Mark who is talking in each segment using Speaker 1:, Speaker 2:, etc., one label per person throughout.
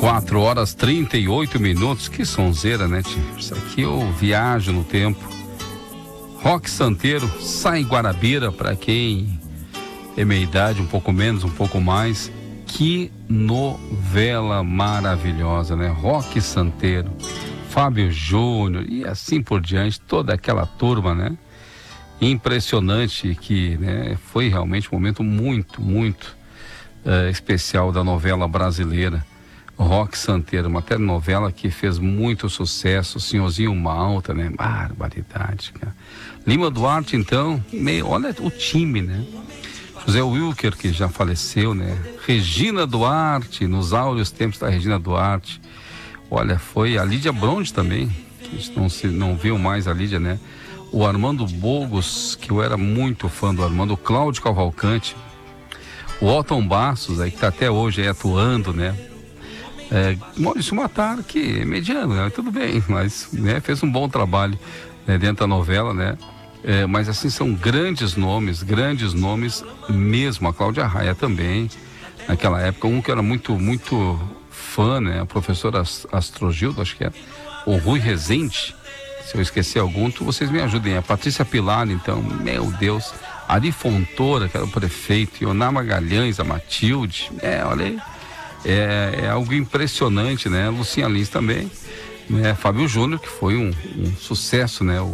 Speaker 1: 4h38, que sonzeira, né, tio? Isso aqui eu viajo no tempo. Roque Santeiro, Sai Guarabira, para quem tem meia idade, um pouco menos, um pouco mais. Que novela maravilhosa, né? Roque Santeiro, Fábio Júnior e assim por diante, toda aquela turma, né? Impressionante que, né, foi realmente um momento muito especial da novela brasileira. Roque Santeiro, uma telenovela que fez muito sucesso, Senhorzinho Malta, né? Barbaridade, cara. Lima Duarte, então, olha o time, né? José Wilker, que já faleceu, né? Regina Duarte, nos áureos tempos da Regina Duarte. Olha, foi a Lídia Bronde também, que não viu mais a Lídia, né? O Armando Bogos, que eu era muito fã do Armando, o Cláudio Cavalcante, o Otton Bastos, aí, que está até hoje aí atuando, né? Maurício Matar, que é mediano, né? Tudo bem, mas, né, fez um bom trabalho, né, dentro da novela, né? Mas assim, são grandes nomes mesmo. A Cláudia Raia também, naquela época, um que era muito fã, né? A professora Astrogildo, acho que é, o Rui Rezende. Se eu esquecer algum, vocês me ajudem. A Patrícia Pilar, então, meu Deus, Ari Fontoura, que era o prefeito, Ioná Magalhães, a Matilde, olha aí, é algo impressionante, né? Lucinha Lins também, né? Fábio Júnior, que foi um sucesso, né?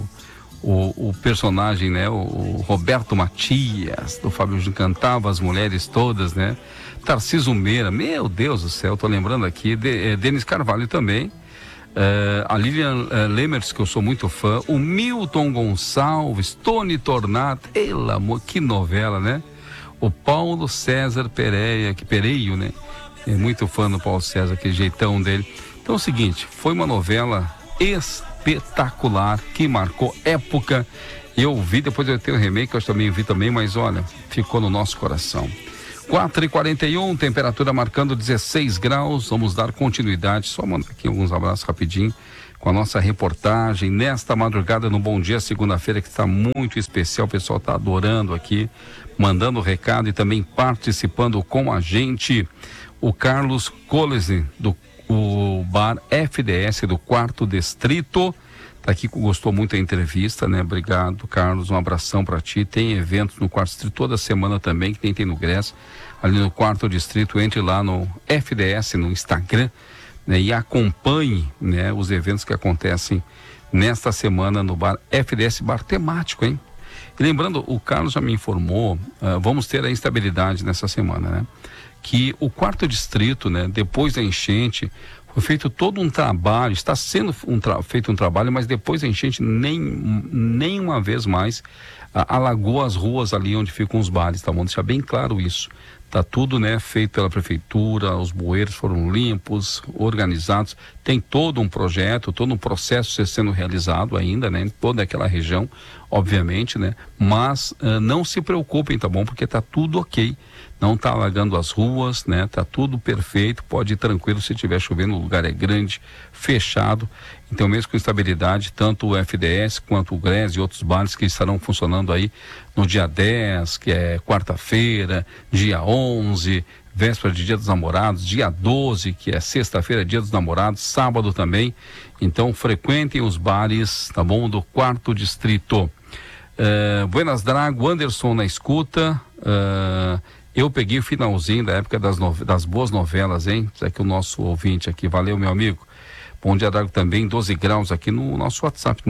Speaker 1: O personagem, né? O Roberto Matias, do Fábio Júnior, cantava as mulheres todas, né? Tarcísio Meira, meu Deus do céu, tô lembrando aqui, Denis Carvalho também, a Lilian Lemers, que eu sou muito fã, o Milton Gonçalves, Tony Tornato, amor, que novela, né? O Paulo César Pereio, né? É muito fã do Paulo César, aquele jeitão dele. Então é o seguinte, foi uma novela espetacular, que marcou época. Eu vi, depois eu tenho o remake, eu também vi também, mas olha, ficou no nosso coração. 4h41, temperatura marcando 16 graus, vamos dar continuidade, só mandar aqui alguns abraços rapidinho, com a nossa reportagem, nesta madrugada no Bom Dia, segunda-feira, que está muito especial, o pessoal está adorando aqui, mandando recado e também participando com a gente, o Carlos Colesi, do bar FDS do 4º Distrito, tá aqui, gostou muito da entrevista, né? Obrigado, Carlos, um abração para ti. Tem eventos no 4º Distrito toda semana também, que tem no Grécia, ali no 4º Distrito. Entre lá no FDS, no Instagram, né? E acompanhe, né, os eventos que acontecem nesta semana no bar FDS, bar temático, hein? E lembrando, o Carlos já me informou, vamos ter a instabilidade nessa semana, né? Que o 4º Distrito, né, depois da enchente, foi feito todo um trabalho, está sendo feito um trabalho, mas depois da enchente nem uma vez mais alagou as ruas ali onde ficam os bares, tá bom? Deixar bem claro isso. Tá tudo, né, feito pela prefeitura, os bueiros foram limpos, organizados, tem todo um projeto, todo um processo sendo realizado ainda, né, em toda aquela região, obviamente, né, mas não se preocupem, tá bom? Porque tá tudo ok, não tá alagando as ruas, né, tá tudo perfeito, pode ir tranquilo. Se estiver chovendo, o lugar é grande, fechado, então mesmo com instabilidade, tanto o FDS quanto o GRES e outros bares que estarão funcionando aí no dia 10, que é quarta-feira, dia 11, véspera de Dia dos Namorados, dia 12, que é sexta-feira, Dia dos Namorados, sábado também. Então frequentem os bares, tá bom, do 4º Distrito. Buenas Drago, Anderson na escuta. Eu peguei o finalzinho da época das boas novelas, hein? Isso aqui o nosso ouvinte aqui, valeu, meu amigo. Bom dia, Drago, também 12 graus aqui no nosso WhatsApp,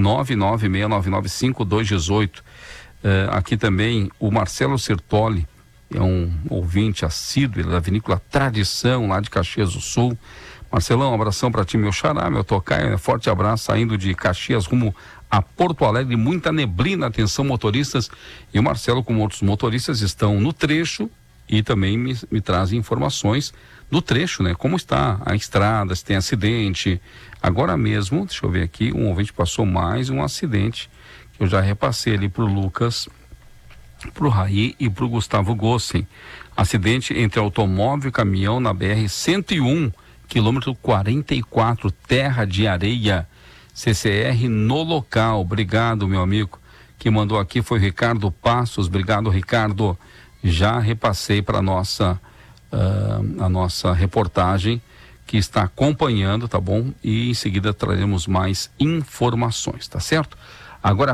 Speaker 1: 996995218. Aqui também o Marcelo Sertoli, é um ouvinte assíduo, ele é da Vinícola Tradição, lá de Caxias do Sul. Marcelão, um abração para ti, meu xará, meu tocaio, forte abraço, saindo de Caxias rumo a Porto Alegre, muita neblina, atenção motoristas. E o Marcelo, como outros motoristas, estão no trecho e também me trazem informações do trecho, né? Como está a estrada, se tem acidente. Agora mesmo, deixa eu ver aqui, um ouvinte passou mais um acidente, que eu já repassei ali pro Lucas, pro Raí e pro Gustavo Gossen. Acidente entre automóvel e caminhão na BR-101, quilômetro 44, terra de areia. CCR no local. Obrigado, meu amigo. Que mandou aqui foi Ricardo Passos. Obrigado, Ricardo. Já repassei para a nossa reportagem que está acompanhando, tá bom? E em seguida traremos mais informações, tá certo? Agora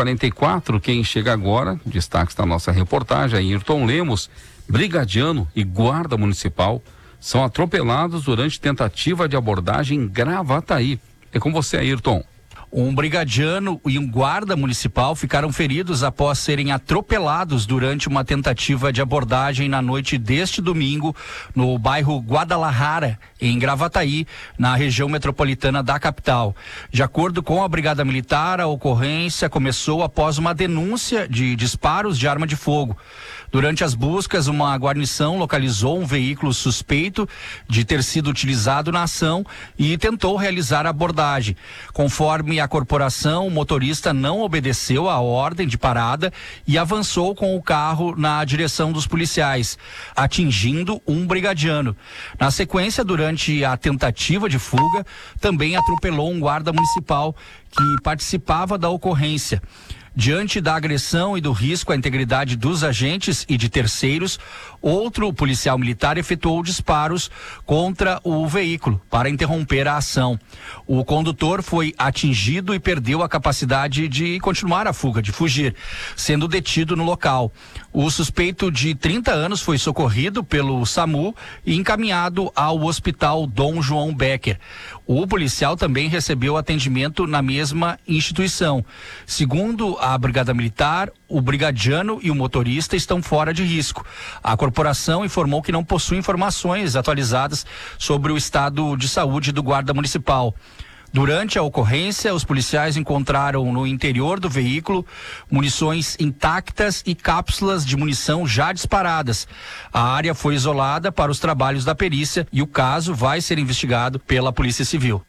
Speaker 1: 4h44, quem chega agora, destaques da nossa reportagem, Ayrton Lemos, brigadiano e guarda municipal, são atropelados durante tentativa de abordagem em Gravataí. É com você, Ayrton.
Speaker 2: Um brigadiano e um guarda municipal ficaram feridos após serem atropelados durante uma tentativa de abordagem na noite deste domingo no bairro Guadalajara, em Gravataí, na região metropolitana da capital. De acordo com a Brigada Militar, a ocorrência começou após uma denúncia de disparos de arma de fogo. Durante as buscas, uma guarnição localizou um veículo suspeito de ter sido utilizado na ação e tentou realizar a abordagem. Conforme a corporação, o motorista não obedeceu à ordem de parada e avançou com o carro na direção dos policiais, atingindo um brigadiano. Na sequência, durante a tentativa de fuga, também atropelou um guarda municipal que participava da ocorrência. Diante da agressão e do risco à integridade dos agentes e de terceiros, outro policial militar efetuou disparos contra o veículo para interromper a ação. O condutor foi atingido e perdeu a capacidade de continuar a fuga, de fugir, sendo detido no local. O suspeito de 30 anos foi socorrido pelo SAMU e encaminhado ao Hospital Dom João Becker. O policial também recebeu atendimento na mesma instituição. Segundo a Brigada Militar, o brigadiano e o motorista estão fora de risco. A corporação informou que não possui informações atualizadas sobre o estado de saúde do guarda municipal. Durante a ocorrência, os policiais encontraram no interior do veículo munições intactas e cápsulas de munição já disparadas. A área foi isolada para os trabalhos da perícia e o caso vai ser investigado pela Polícia Civil.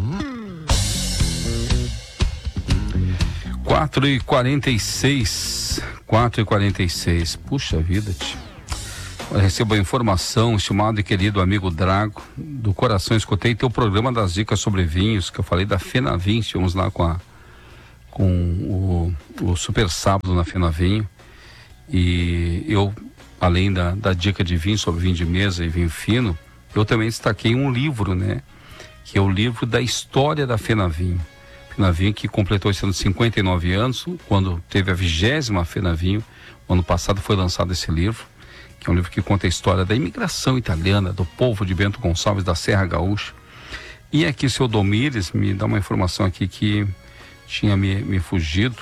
Speaker 1: 4h46. Puxa vida, tio. Eu recebo a informação, estimado e querido amigo Drago, do coração. Escutei teu programa das dicas sobre vinhos, que eu falei da Fenavim. Estivemos lá com o Super Sábado na Fenavim. E eu, além da dica de vinho, sobre vinho de mesa e vinho fino, eu também destaquei um livro, né? Que é o livro da história da Fenavim. Fenavim que completou esse ano 59 anos, quando teve a 20ª Fenavim. O ano passado foi lançado esse livro, que é um livro que conta a história da imigração italiana, do povo de Bento Gonçalves, da Serra Gaúcha. E aqui, seu Domires me dá uma informação aqui que tinha me fugido,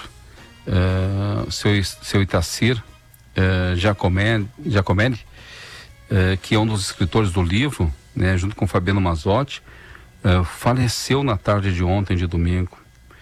Speaker 1: seu Itacir Giacomelli, que é um dos escritores do livro, né, junto com Fabiano Mazzotti, faleceu na tarde de ontem, de domingo.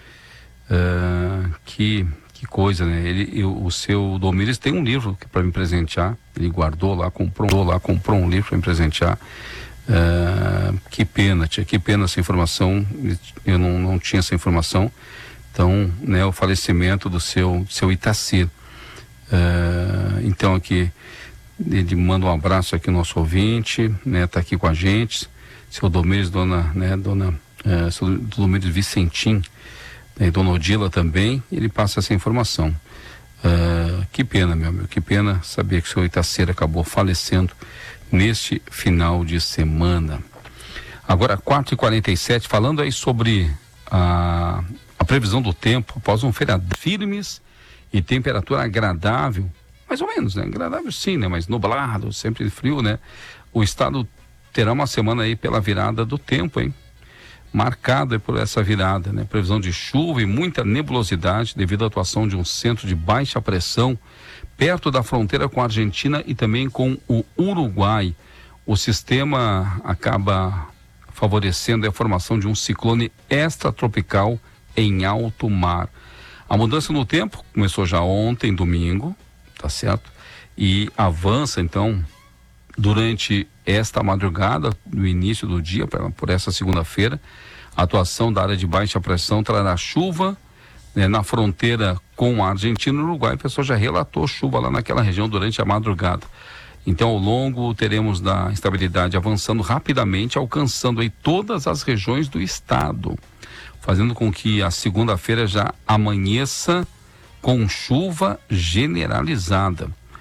Speaker 1: Que coisa, né? O seu Domires tem um livro para me presentear. Ele guardou lá, comprou um livro para me presentear. Que pena, tia, que pena essa informação. Eu não tinha essa informação. Então, né, o falecimento do seu Itacir. Então aqui ele manda um abraço aqui ao nosso ouvinte, né? Tá aqui com a gente. Seu Domires, seu Domires Vicentim, e Dona Odila também, ele passa essa informação. Que pena, meu amigo, que pena saber que o seu Itacir acabou falecendo neste final de semana. Agora 4h47, falando aí sobre a previsão do tempo após um feriado firmes e temperatura agradável, mais ou menos, né? Agradável sim, né? Mas nublado, sempre frio, né? O estado terá uma semana aí pela virada do tempo, hein? Marcada por essa virada, né? Previsão de chuva e muita nebulosidade devido à atuação de um centro de baixa pressão perto da fronteira com a Argentina e também com o Uruguai. O sistema acaba favorecendo a formação de um ciclone extratropical em alto mar. A mudança no tempo começou já ontem, domingo, tá certo? E avança então durante esta madrugada, no início do dia, por essa segunda-feira. A atuação da área de baixa pressão trará chuva, né, na fronteira com a Argentina e o Uruguai. A pessoa já relatou chuva lá naquela região durante a madrugada. Então, ao longo, teremos da instabilidade avançando rapidamente, alcançando aí todas as regiões do estado, fazendo com que a segunda-feira já amanheça com chuva generalizada.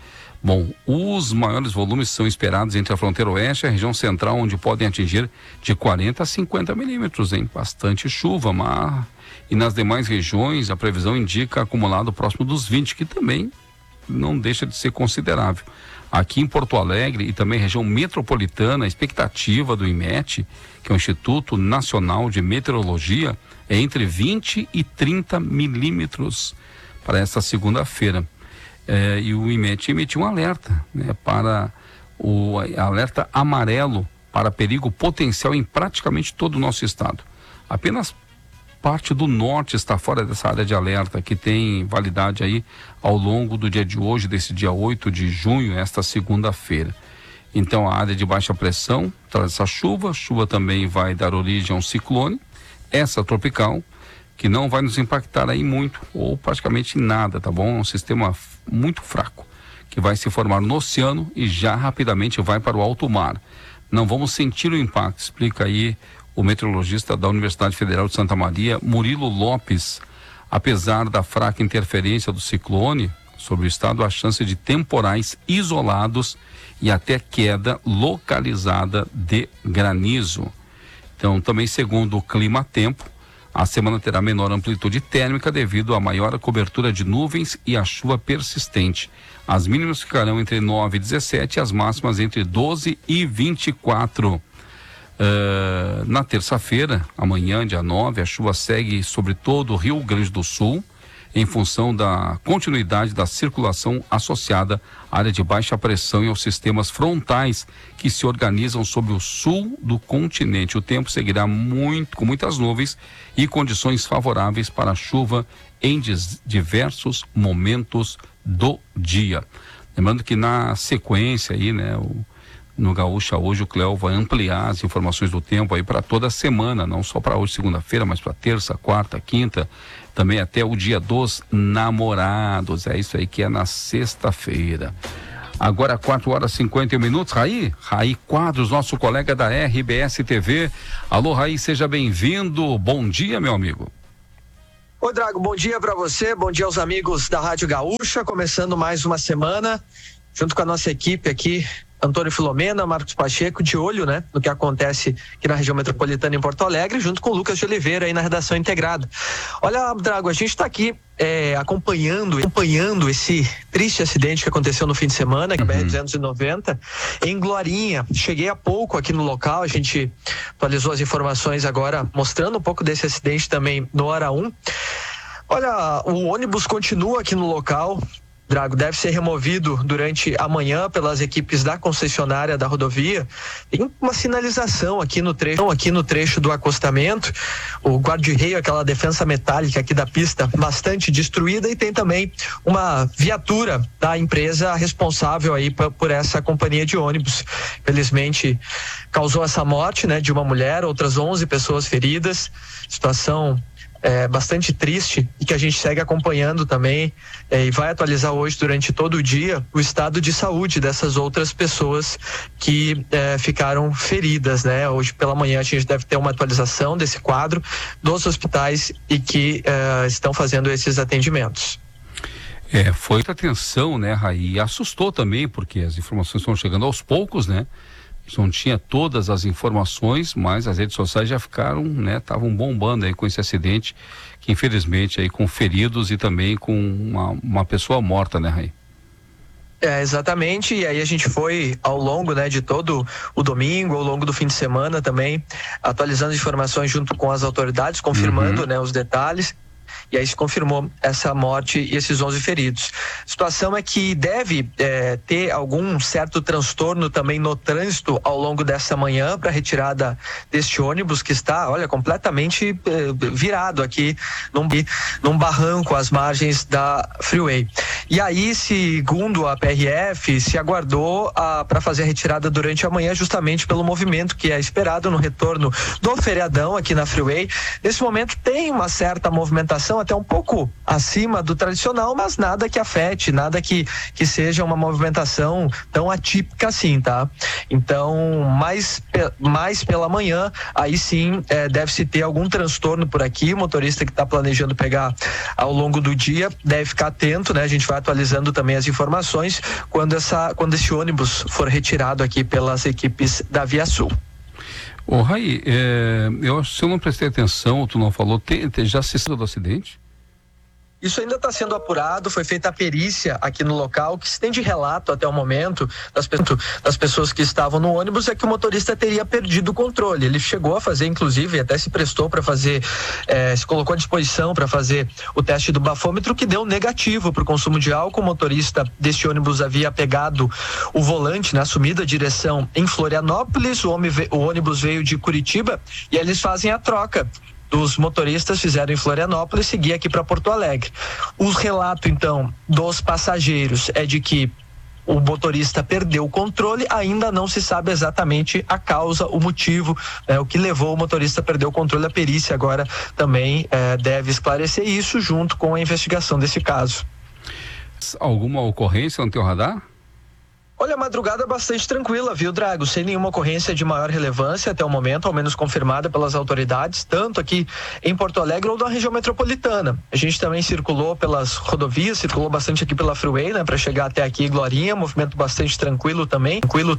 Speaker 1: Bom, os maiores volumes são esperados entre a fronteira oeste e a região central, onde podem atingir de 40 a 50 milímetros, hein? Bastante chuva, mas... E nas demais regiões, a previsão indica acumulado próximo dos 20, que também não deixa de ser considerável. Aqui em Porto Alegre e também região metropolitana, a expectativa do IMET, que é o Instituto Nacional de Meteorologia, é entre 20 e 30 milímetros para esta segunda-feira. E o IMET emitiu um alerta, né, para o alerta amarelo para perigo potencial em praticamente todo o nosso estado. Apenas parte do norte está fora dessa área de alerta, que tem validade aí ao longo do dia de hoje, desse dia 8 de junho, esta segunda-feira. Então a área de baixa pressão traz essa chuva também vai dar origem a um ciclone, essa tropical, que não vai nos impactar aí muito, ou praticamente nada, tá bom? É um sistema muito fraco, que vai se formar no oceano e já rapidamente vai para o alto mar. Não vamos sentir o impacto, explica aí o meteorologista da Universidade Federal de Santa Maria, Murilo Lopes. Apesar da fraca interferência do ciclone sobre o estado, há chance de temporais isolados e até queda localizada de granizo. Então, também segundo o Clima-Tempo, a semana terá menor amplitude térmica devido à maior cobertura de nuvens e a chuva persistente. As mínimas ficarão entre 9 e 17 e as máximas entre 12 e 24. Na terça-feira, amanhã, dia 9, a chuva segue sobre todo o Rio Grande do Sul, em função da continuidade da circulação associada à área de baixa pressão e aos sistemas frontais que se organizam sobre o sul do continente. O tempo seguirá com muitas nuvens e condições favoráveis para a chuva em diversos momentos do dia. Lembrando que na sequência aí, né, no Gaúcha hoje, o Cléo vai ampliar as informações do tempo aí para toda a semana, não só para hoje, segunda-feira, mas para terça, quarta, quinta, também até o dia dos namorados. É isso aí que é na sexta-feira. Agora 4h51. Raí Quadros, nosso colega da RBS TV. Alô, Raí, seja bem-vindo. Bom dia, meu amigo.
Speaker 3: Oi, Drago, bom dia para você, bom dia aos amigos da Rádio Gaúcha, começando mais uma semana, junto com a nossa equipe aqui, Antônio Filomena, Marcos Pacheco, de olho, né, no que acontece aqui na região metropolitana em Porto Alegre, junto com o Lucas de Oliveira aí na redação integrada. Olha, Drago, a gente está aqui acompanhando esse triste acidente que aconteceu no fim de semana, que é a BR-290, em Glorinha. Cheguei há pouco aqui no local, a gente atualizou as informações agora, mostrando um pouco desse acidente também no Hora 1. Olha, o ônibus continua aqui no local, Drago, deve ser removido durante a manhã pelas equipes da concessionária da rodovia. Tem uma sinalização aqui no trecho do acostamento, o guarda-reio, aquela defensa metálica aqui da pista, bastante destruída, e tem também uma viatura da empresa responsável aí por essa companhia de ônibus. Felizmente causou essa morte, né, de uma mulher, outras 11 pessoas feridas. Situação bastante triste, e que a gente segue acompanhando também e vai atualizar hoje durante todo o dia o estado de saúde dessas outras pessoas que ficaram feridas, né? Hoje pela manhã a gente deve ter uma atualização desse quadro dos hospitais e que estão fazendo esses atendimentos.
Speaker 1: Foi muita atenção, né, Raí? E assustou também, porque as informações estão chegando aos poucos, né? Não tinha todas as informações, mas as redes sociais já ficaram, né, estavam bombando aí com esse acidente, que infelizmente aí com feridos e também com uma pessoa morta, né, Raí?
Speaker 3: Exatamente, e aí a gente foi ao longo, né, de todo o domingo, ao longo do fim de semana também, atualizando informações junto com as autoridades, confirmando, né, os detalhes. E aí se confirmou essa morte e esses 11 feridos. A situação é que deve ter algum certo transtorno também no trânsito ao longo dessa manhã para a retirada deste ônibus, que está, olha, completamente virado aqui num barranco às margens da Freeway. E aí, segundo a PRF, se aguardou para fazer a retirada durante a manhã, justamente pelo movimento que é esperado no retorno do feriadão aqui na Freeway. Nesse momento tem uma certa movimentação movimentação até um pouco acima do tradicional, mas nada que afete, nada que seja uma movimentação tão atípica assim, tá? Então, mais pela manhã, aí sim, deve-se ter algum transtorno por aqui. O motorista que está planejando pegar ao longo do dia deve ficar atento, né? A gente vai atualizando também as informações quando esse ônibus for retirado aqui pelas equipes da Via Sul.
Speaker 1: Ô, Raí, se eu não prestei atenção, tu não falou, já se sabe do acidente?
Speaker 3: Isso ainda está sendo apurado, foi feita a perícia aqui no local. O que se tem de relato até o momento das pessoas que estavam no ônibus é que o motorista teria perdido o controle. Ele chegou a fazer, inclusive, até se prestou para fazer, se colocou à disposição para fazer o teste do bafômetro, que deu negativo para o consumo de álcool. O motorista deste ônibus havia pegado o volante, né, assumido a direção em Florianópolis. O ônibus veio de Curitiba e eles fazem a troca. Os motoristas fizeram em Florianópolis e seguir aqui para Porto Alegre. O relato, então, dos passageiros é de que o motorista perdeu o controle. Ainda não se sabe exatamente a causa, o motivo, o que levou o motorista a perder o controle. A perícia agora também deve esclarecer isso junto com a investigação desse caso.
Speaker 1: Alguma ocorrência no teu radar?
Speaker 3: Olha, a madrugada bastante tranquila, viu, Drago? Sem nenhuma ocorrência de maior relevância até o momento, ao menos confirmada pelas autoridades, tanto aqui em Porto Alegre ou na região metropolitana. A gente também circulou pelas rodovias, circulou bastante aqui pela Freeway, né, para chegar até aqui, Glorinha, movimento bastante tranquilo também.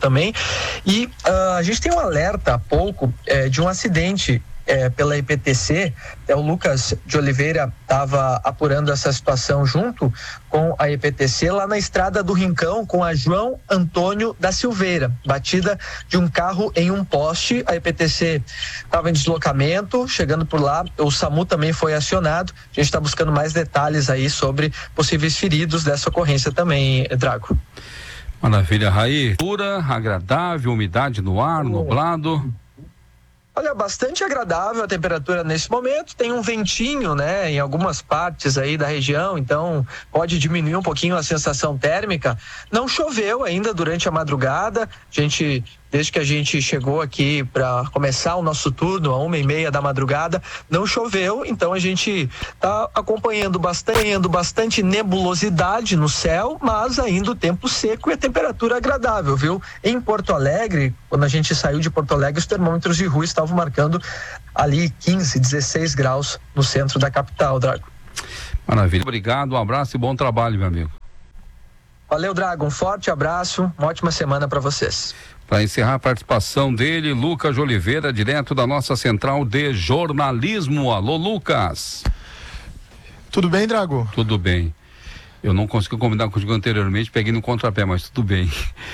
Speaker 3: E a gente tem um alerta há pouco de um acidente pela IPTC. O Lucas de Oliveira estava apurando essa situação junto com a IPTC lá na estrada do Rincão com a João Antônio da Silveira, batida de um carro em um poste. A IPTC estava em deslocamento, chegando por lá, o SAMU também foi acionado. A gente está buscando mais detalhes aí sobre possíveis feridos dessa ocorrência também, Drago.
Speaker 1: Maravilha, Raí. Pura, agradável, umidade no ar, nublado.
Speaker 3: Olha, bastante agradável a temperatura nesse momento. Tem um ventinho, né, em algumas partes aí da região, então pode diminuir um pouquinho a sensação térmica. Não choveu ainda durante a madrugada. Desde que a gente chegou aqui para começar o nosso turno, 1h30 da madrugada, não choveu, então a gente está acompanhando bastante nebulosidade no céu, mas ainda o tempo seco e a temperatura agradável, viu? Em Porto Alegre, quando a gente saiu de Porto Alegre, os termômetros de rua estavam marcando ali 15, 16 graus no centro da capital, Drago.
Speaker 1: Maravilha, obrigado, um abraço e bom trabalho, meu amigo.
Speaker 3: Valeu, Drago, um forte abraço, uma ótima semana para vocês.
Speaker 1: Para encerrar a participação dele, Lucas de Oliveira, direto da nossa central de jornalismo. Alô, Lucas.
Speaker 4: Tudo bem, Drago?
Speaker 1: Tudo bem. Eu não consegui combinar contigo anteriormente, peguei no contrapé, mas tudo bem.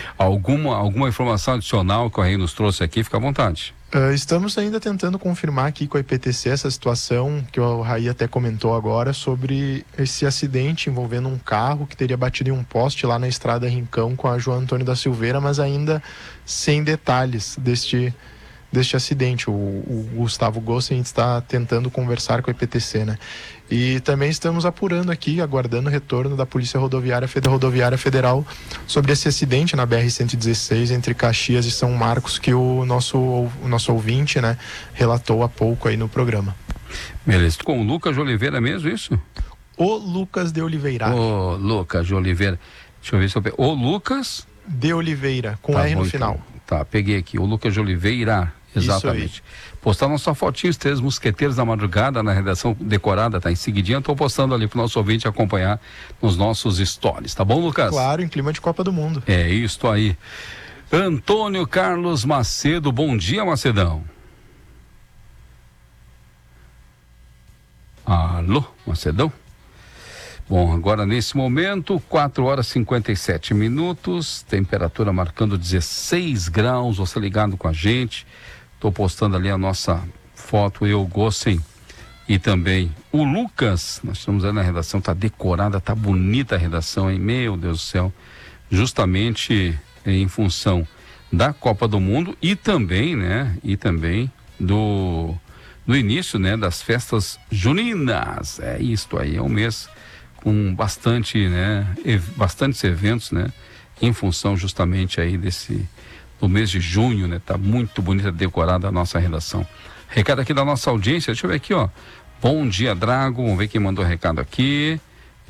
Speaker 1: Alguma informação adicional que o Raí nos trouxe aqui, fica à vontade.
Speaker 4: Estamos ainda tentando confirmar aqui com a IPTC essa situação que o Raí até comentou agora sobre esse acidente envolvendo um carro que teria batido em um poste lá na estrada Rincão com a João Antônio da Silveira, mas ainda sem detalhes deste acidente. O Gustavo Gossen está tentando conversar com a IPTC, né? E também estamos apurando aqui, aguardando o retorno da Polícia Rodoviária Federal sobre esse acidente na BR-116 entre Caxias e São Marcos que o nosso ouvinte, né, relatou há pouco aí no programa.
Speaker 1: Beleza. Com o Lucas de Oliveira mesmo, isso?
Speaker 4: O Lucas de Oliveira.
Speaker 1: O Lucas de Oliveira. Deixa eu ver se eu pego. O Lucas
Speaker 4: de Oliveira, com R no final.
Speaker 1: Tá, peguei aqui. O Lucas de Oliveira. Exatamente. Postaram nossa fotinha, os 3 mosqueteiros da madrugada na redação decorada, tá em seguidinha, estou postando ali pro nosso ouvinte acompanhar nos nossos stories, tá bom, Lucas?
Speaker 4: Claro, em clima de Copa do Mundo.
Speaker 1: É isto aí. Antônio Carlos Macedo, bom dia, Macedão. Alô, Macedão? Bom, agora nesse momento, 4h57, temperatura marcando 16 graus, você ligado com a gente. Estou postando ali a nossa foto, eu, Gossen e também o Lucas. Nós estamos aí na redação, tá decorada, tá bonita a redação, hein? Meu Deus do céu. Justamente em função da Copa do Mundo e também, né? E também do início, né? Das festas juninas. É isto aí, é um mês com bastante, né? Bastantes eventos, né? Em função justamente aí no mês de junho, né? Tá muito bonita, decorada a nossa redação. Recado aqui da nossa audiência, deixa eu ver aqui, ó. Bom dia, Drago. Vamos ver quem mandou recado aqui.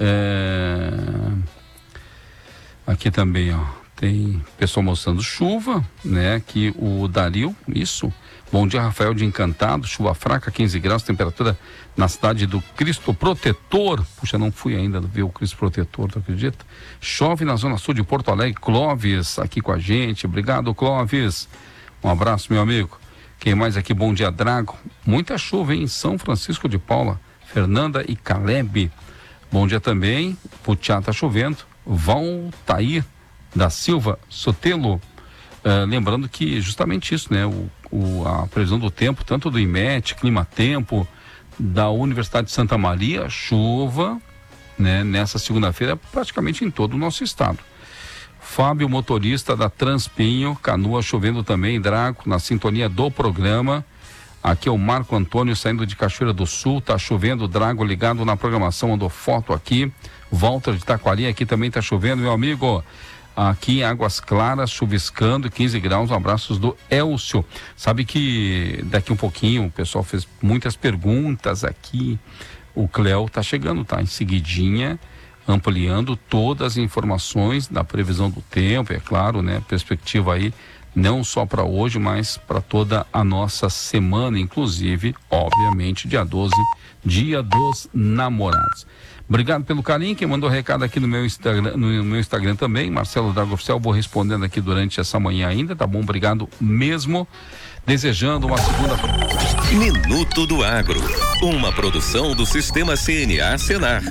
Speaker 1: Aqui também, ó, tem pessoal mostrando chuva, né? Aqui o Dario, isso. Bom dia, Rafael de Encantado. Chuva fraca, 15 graus, temperatura na cidade do Cristo Protetor. Puxa, não fui ainda ver o Cristo Protetor, tu acredita? Chove na zona sul de Porto Alegre. Clóvis aqui com a gente. Obrigado, Clóvis. Um abraço, meu amigo. Quem mais aqui? Bom dia, Drago. Muita chuva, hein? Em São Francisco de Paula. Fernanda e Caleb. Bom dia também. Putiá tá chovendo. Valtair da Silva Sotelo. Lembrando que justamente isso, né? A previsão do tempo, tanto do IMET, Clima-Tempo, da Universidade de Santa Maria, chuva, né? Nessa segunda-feira, praticamente em todo o nosso estado. Fábio, motorista da Transpinho, Canoa chovendo também, Draco, na sintonia do programa. Aqui é o Marco Antônio saindo de Cachoeira do Sul, tá chovendo, Drago ligado na programação, mandou foto aqui. Walter de Taquari, aqui também tá chovendo, meu amigo. Aqui em Águas Claras, chuviscando, 15 graus, abraços do Elcio. Sabe que daqui um pouquinho o pessoal fez muitas perguntas aqui. O Cléo tá chegando, tá? Em seguidinha, ampliando todas as informações da previsão do tempo, é claro, né? Perspectiva aí, não só para hoje, mas para toda a nossa semana, inclusive, obviamente, dia 12, dia dos namorados. Obrigado pelo carinho. Quem mandou recado aqui no meu Instagram também, Marcelo Drago Oficial, vou respondendo aqui durante essa manhã ainda, tá bom? Obrigado mesmo. Desejando uma segunda...
Speaker 5: Minuto do Agro, uma produção do Sistema CNA Senar.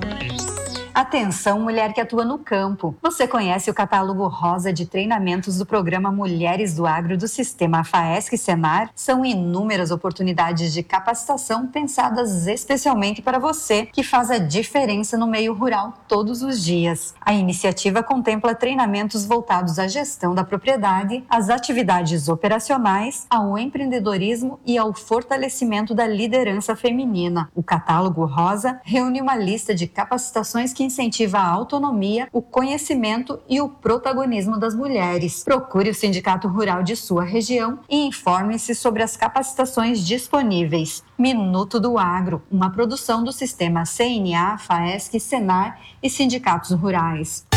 Speaker 6: Atenção, mulher que atua no campo. Você conhece o catálogo rosa de treinamentos do programa Mulheres do Agro do Sistema FAESC Senar? São inúmeras oportunidades de capacitação pensadas especialmente para você, que faz a diferença no meio rural todos os dias. A iniciativa contempla treinamentos voltados à gestão da propriedade, às atividades operacionais, ao empreendedorismo e ao fortalecimento da liderança feminina. O catálogo rosa reúne uma lista de capacitações que incentiva a autonomia, o conhecimento e o protagonismo das mulheres. Procure o sindicato rural de sua região e informe-se sobre as capacitações disponíveis. Minuto do Agro, uma produção do Sistema CNA, FAESC, Senar e sindicatos rurais.